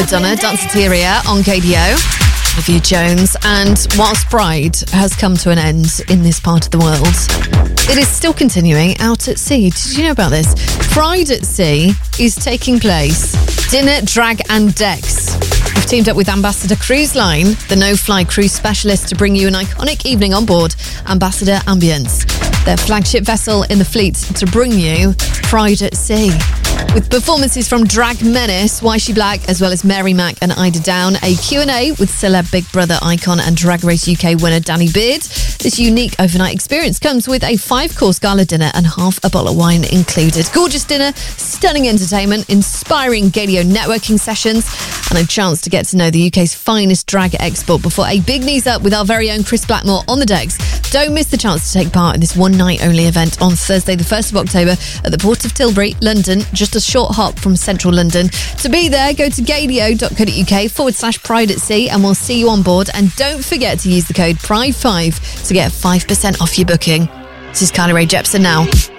Madonna, Danceteria on KDO. Olivia Jones. And whilst Pride has come to an end in this part of the world, it is still continuing out at sea. Did you know about this? Pride at Sea is taking place. Dinner, drag and decks. We've teamed up with Ambassador Cruise Line, the no-fly cruise specialist, to bring you an iconic evening on board Ambassador Ambience, their flagship vessel in the fleet, to bring you Pride at Sea. With performances from Drag Menace, Why She Black, as well as Mary Mac and Ida Down, a Q&A with celeb Big Brother icon and Drag Race UK winner Danny Beard. This unique overnight experience comes with a 5-course gala dinner and half a bottle of wine included. Gorgeous dinner, stunning entertainment, inspiring Gadio networking sessions, and a chance to get to know the UK's finest drag export before a big knees up with our very own Chris Blackmore on the decks. Don't miss the chance to take part in this one-night-only event on Thursday, the 1st of October at the Port of Tilbury, London, just a short hop from central London. To be there, go to gadio.co.uk/Pride at Sea and we'll see you on board. And don't forget to use the code PRIDE5 to get 5% off your booking. This is Kylie Rae Jepsen now.